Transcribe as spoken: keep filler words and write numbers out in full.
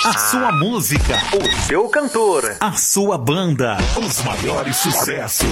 A sua música, o seu cantor, a sua banda, os maiores sucessos.